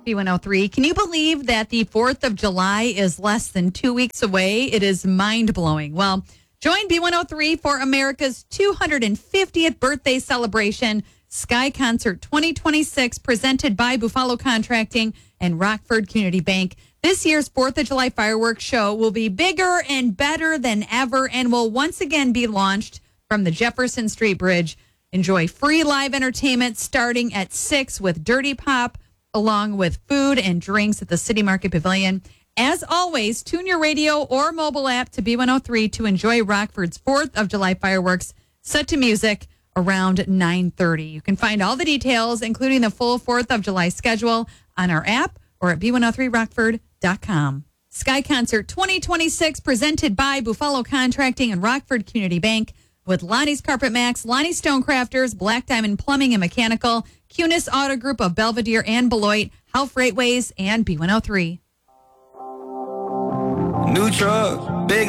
B103. Can you believe that the 4th of July is less than 2 weeks away? It is mind-blowing. Well, join B103 for America's 250th birthday celebration, Sky Concert 2026, presented by Buffalo Contracting and Rockford Community Bank. This year's 4th of July fireworks show will be bigger and better than ever and will once again be launched from the Jefferson Street Bridge. Enjoy free live entertainment starting at 6 with Dirty Pop, along with food and drinks at the City Market Pavilion. As always, tune your radio or mobile app to B103 to enjoy Rockford's 4th of July fireworks set to music around 9:30. You can find all the details, including the full 4th of July schedule, on our app or at b103rockford.com. Sky Concert 2026 presented by Buffalo Contracting and Rockford Community Bank, with Lonnie's Carpet Max, Lonnie Stonecrafters, Black Diamond Plumbing and Mechanical, Cunis Auto Group of Belvedere and Beloit, Howe Freightways, and B103. New truck, big